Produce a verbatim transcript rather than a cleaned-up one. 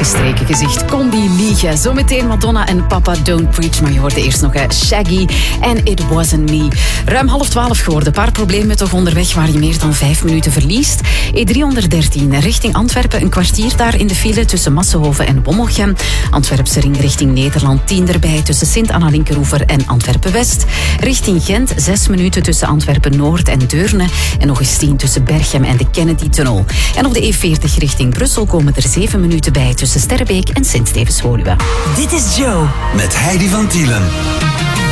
gestreken gezicht. Kon die liegen? Zometeen Madonna en Papa Don't Preach. Maar je hoorde eerst nog Shaggy en It Wasn't Me. Ruim half twaalf geworden. Een paar problemen toch onderweg waar je meer dan vijf minuten verliest. E driehonderddertien richting Antwerpen. Een kwartier daar in de file tussen Massenhoven en Wommelgem. Antwerpse ring richting Nederland. tien erbij tussen Sint-Anna-Linkeroever en Antwerpen-West. Richting Gent. zes minuten tussen Antwerpen-Noord en Deurne. En nog eens tien tussen Berchem en de Kennedy-tunnel. En op de E veertig richting Brussel komen er zeven minuten bij tussen Sterrebeek en Sint-Stevens-Woluwe. Dit is Joe. Met Heidi van Tielen.